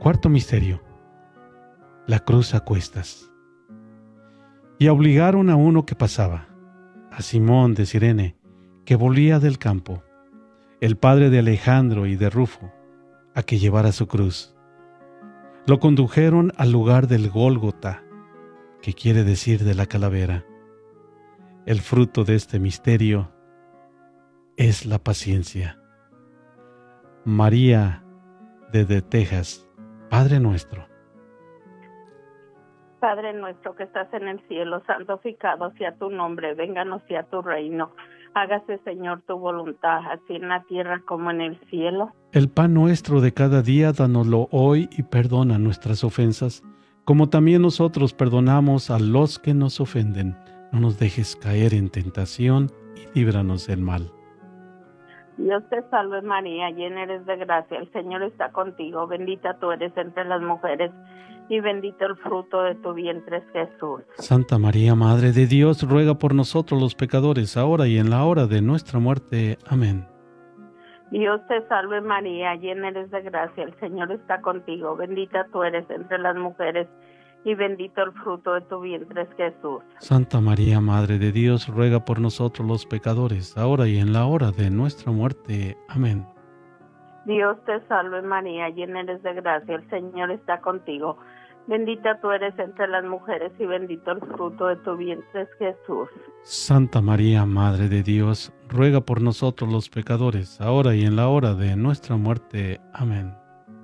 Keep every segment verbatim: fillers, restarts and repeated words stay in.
Cuarto misterio: la cruz a cuestas. Y obligaron a uno que pasaba, a Simón de Cirene, que volvía del campo, el padre de Alejandro y de Rufo, a que llevara su cruz. Lo condujeron al lugar del Gólgota, que quiere decir de la calavera. El fruto de este misterio es la paciencia. María desde Texas, Padre nuestro. Padre nuestro que estás en el cielo, santificado sea tu nombre, vénganos sea tu reino. Hágase, Señor, tu voluntad, así en la tierra como en el cielo. El pan nuestro de cada día, dánoslo hoy y perdona nuestras ofensas, como también nosotros perdonamos a los que nos ofenden. No nos dejes caer en tentación y líbranos del mal. Dios te salve María, llena eres de gracia, el Señor está contigo, bendita tú eres entre las mujeres, y bendito el fruto de tu vientre es Jesús. Santa María, Madre de Dios, ruega por nosotros los pecadores, ahora y en la hora de nuestra muerte. Amén. Dios te salve María, llena eres de gracia, el Señor está contigo, bendita tú eres entre las mujeres, y bendito el fruto de tu vientre es Jesús. Santa María, Madre de Dios, ruega por nosotros los pecadores, ahora y en la hora de nuestra muerte. Amén. Dios te salve María, llena eres de gracia, el Señor está contigo. Bendita tú eres entre las mujeres y bendito el fruto de tu vientre es Jesús. Santa María, Madre de Dios, ruega por nosotros los pecadores, ahora y en la hora de nuestra muerte. Amén.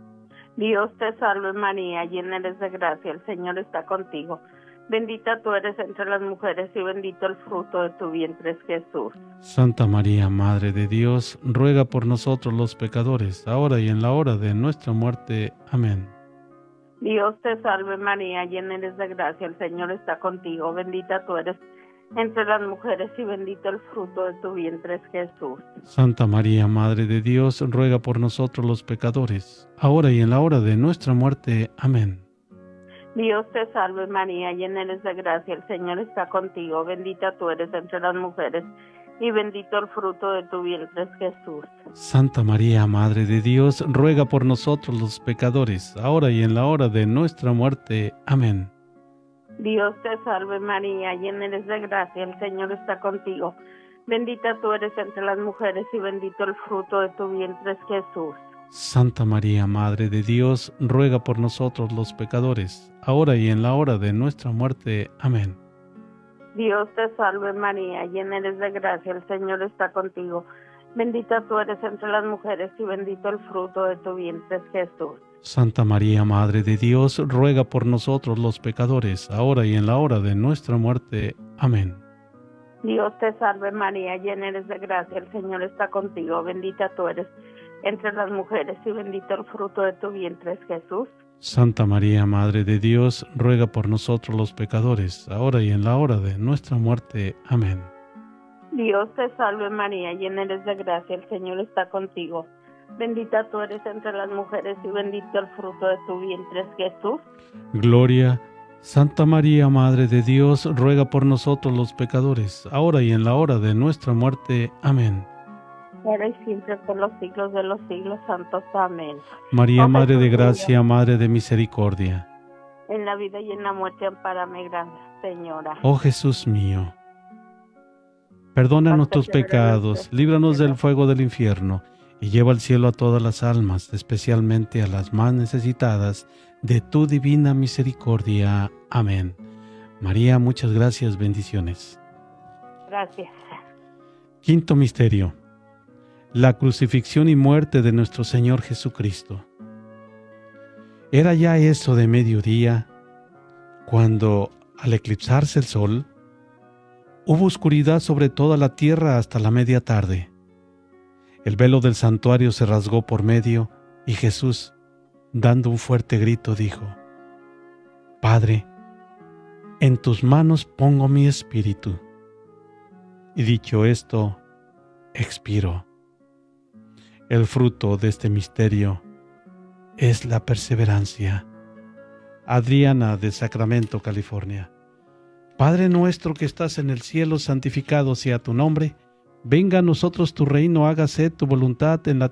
Dios te salve María, llena eres de gracia, el Señor está contigo. Bendita tú eres entre las mujeres y bendito el fruto de tu vientre es Jesús. Santa María, Madre de Dios, ruega por nosotros los pecadores, ahora y en la hora de nuestra muerte. Amén. Dios te salve María, llena eres de gracia, el Señor está contigo. Bendita tú eres entre las mujeres y bendito el fruto de tu vientre es Jesús. Santa María, Madre de Dios, ruega por nosotros los pecadores, ahora y en la hora de nuestra muerte. Amén. Dios te salve María, llena eres de gracia, el Señor está contigo. Bendita tú eres entre las mujeres y bendito el fruto de tu vientre es Jesús. Santa María, Madre de Dios, ruega por nosotros los pecadores, ahora y en la hora de nuestra muerte. Amén. Dios te salve María, llena eres de gracia, el Señor está contigo. Bendita tú eres entre las mujeres y bendito el fruto de tu vientre es Jesús. Santa María, Madre de Dios, ruega por nosotros los pecadores, ahora y en la hora de nuestra muerte. Amén. Dios te salve María, llena eres de gracia, el Señor está contigo. Bendita tú eres entre las mujeres y bendito el fruto de tu vientre es Jesús. Santa María, Madre de Dios, ruega por nosotros los pecadores, ahora y en la hora de nuestra muerte. Amén. Dios te salve María, llena eres de gracia, el Señor está contigo. Bendita tú eres entre las mujeres y bendito el fruto de tu vientre es Jesús. Santa María, Madre de Dios, ruega por nosotros los pecadores, ahora y en la hora de nuestra muerte. Amén. Dios te salve María, llena eres de gracia, el Señor está contigo. Bendita tú eres entre las mujeres y bendito el fruto de tu vientre es Jesús. Gloria, Santa María, Madre de Dios, ruega por nosotros los pecadores, ahora y en la hora de nuestra muerte. Amén. Ahora y siempre por los siglos de los siglos santos. Amén. María, Oh, Madre Jesús de mío, gracia, Madre de misericordia. en la vida y en la muerte ampárame, gran Señora. Oh Jesús mío, perdona nuestros pecados, líbranos del fuego del infierno, y lleva al cielo a todas las almas, especialmente a las más necesitadas de tu divina misericordia. Amén. María, muchas gracias, bendiciones. Gracias. Quinto misterio: la crucifixión y muerte de nuestro Señor Jesucristo. Era ya eso de mediodía, cuando, al eclipsarse el sol, hubo oscuridad sobre toda la tierra hasta la media tarde. El velo del santuario se rasgó por medio y Jesús, dando un fuerte grito, dijo: Padre, en tus manos pongo mi espíritu. Y dicho esto, expiró. El fruto de este misterio es la perseverancia. Adriana, de Sacramento, California. Padre nuestro que estás en el cielo, santificado sea tu nombre. Venga a nosotros tu reino, hágase tu voluntad en la